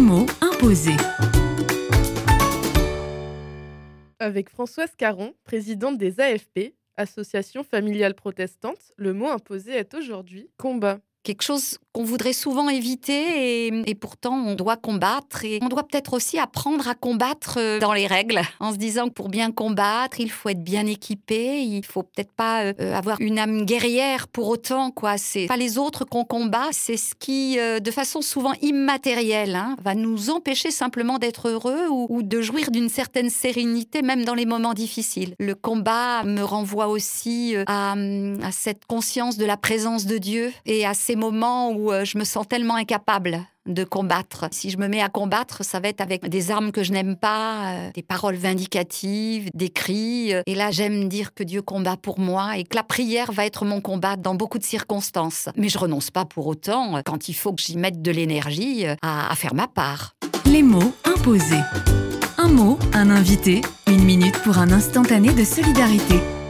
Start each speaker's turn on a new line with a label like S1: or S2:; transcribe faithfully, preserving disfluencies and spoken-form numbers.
S1: mots imposés.
S2: Avec Françoise Caron, présidente des A F P, Association familiale protestante, le mot imposé est aujourd'hui combat.
S3: Quelque chose qu'on voudrait souvent éviter et, et pourtant on doit combattre. Et on doit peut-être aussi apprendre à combattre dans les règles, en se disant que pour bien combattre, il faut être bien équipé, il faut peut-être pas euh, avoir une âme guerrière pour autant, quoi. C'est pas les autres qu'on combat, c'est ce qui, euh, de façon souvent immatérielle, hein, va nous empêcher simplement d'être heureux ou, ou de jouir d'une certaine sérénité, même dans les moments difficiles. Le combat me renvoie aussi euh, à, à cette conscience de la présence de Dieu et à ces moments où je me sens tellement incapable de combattre. Si je me mets à combattre, ça va être avec des armes que je n'aime pas, euh, des paroles vindicatives, des cris. Et là, j'aime dire que Dieu combat pour moi et que la prière va être mon combat dans beaucoup de circonstances. Mais je renonce pas pour autant, quand il faut que j'y mette de l'énergie, à, à faire ma part.
S1: Les mots imposés. Un mot, un invité, une minute pour un instantané de solidarité.